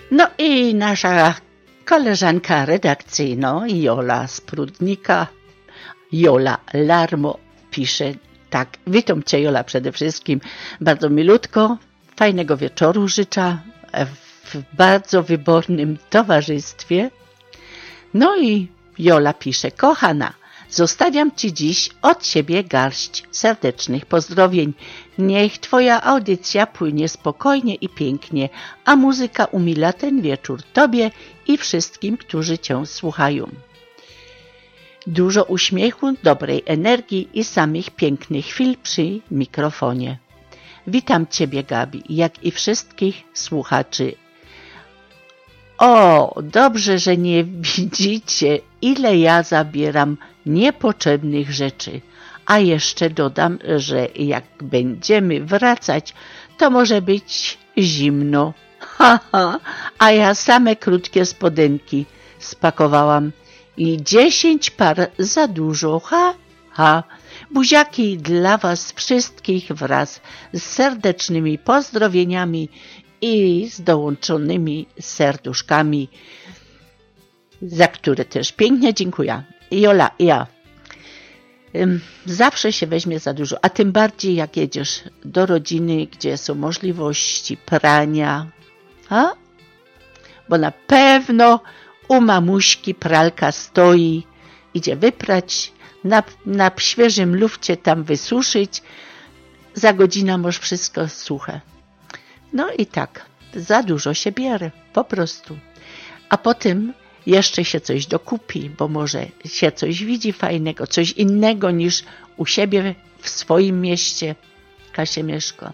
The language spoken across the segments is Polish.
No i nasza koleżanka redakcyjna Jola z Prudnika, Jola Larmo pisze tak. Witam Cię, Jola, przede wszystkim bardzo milutko, fajnego wieczoru życzę w bardzo wybornym towarzystwie. No i Jola pisze: kochana, zostawiam Ci dziś od siebie garść serdecznych pozdrowień. Niech Twoja audycja płynie spokojnie i pięknie, a muzyka umila ten wieczór Tobie i wszystkim, którzy Cię słuchają. Dużo uśmiechu, dobrej energii i samych pięknych chwil przy mikrofonie. Witam Ciebie, Gabi, jak i wszystkich słuchaczy. O, dobrze, że nie widzicie, ile ja zabieram niepotrzebnych rzeczy. A jeszcze dodam, że jak będziemy wracać, to może być zimno. A ja same krótkie spodenki spakowałam i 10 par za dużo. Buziaki dla Was wszystkich wraz z serdecznymi pozdrowieniami i z dołączonymi serduszkami, za które też pięknie dziękuję. Jola, ja zawsze się weźmie za dużo, a tym bardziej jak jedziesz do rodziny, gdzie są możliwości prania, bo na pewno u mamuśki pralka stoi, idzie wyprać, na świeżym lufcie tam wysuszyć, za godzinę masz wszystko suche. No i tak, za dużo się bierze, po prostu. A potem jeszcze się coś dokupi, bo może się coś widzi fajnego, coś innego niż u siebie w swoim mieście. Kasiemieszko,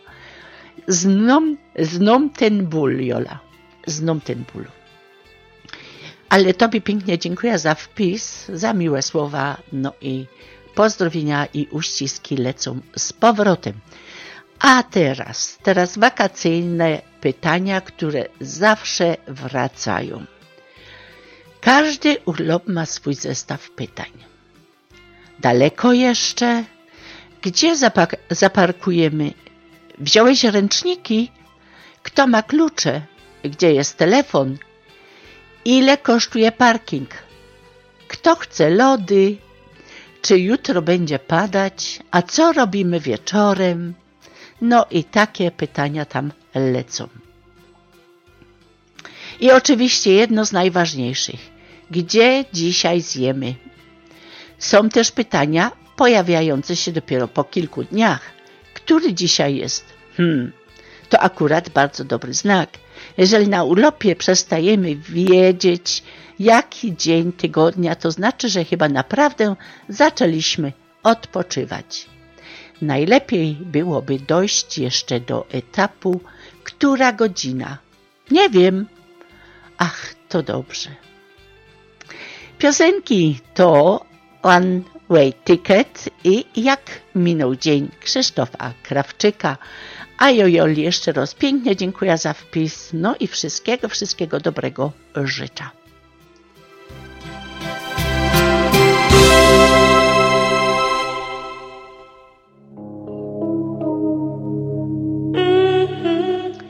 znam ten ból, Jola, znam ten ból. Ale Tobie pięknie dziękuję za wpis, za miłe słowa, no i pozdrowienia i uściski lecą z powrotem. A teraz wakacyjne pytania, które zawsze wracają. Każdy urlop ma swój zestaw pytań. Daleko jeszcze? Gdzie zaparkujemy? Wziąłeś ręczniki? Kto ma klucze? Gdzie jest telefon? Ile kosztuje parking? Kto chce lody? Czy jutro będzie padać? A co robimy wieczorem? No i takie pytania tam lecą. I oczywiście jedno z najważniejszych. Gdzie dzisiaj zjemy? Są też pytania pojawiające się dopiero po kilku dniach. Który dzisiaj jest? To akurat bardzo dobry znak. Jeżeli na urlopie przestajemy wiedzieć, jaki dzień tygodnia, to znaczy, że chyba naprawdę zaczęliśmy odpoczywać. Najlepiej byłoby dojść jeszcze do etapu, która godzina. Nie wiem. Ach, to dobrze. Piosenki to One Way Ticket i Jak minął dzień Krzysztofa Krawczyka. A Joli jeszcze raz pięknie dziękuję za wpis. No i wszystkiego dobrego życzę.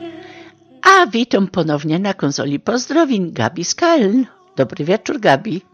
A witam ponownie na konsoli pozdrowień Gabi z Keln. Dobry wieczór, Gabi.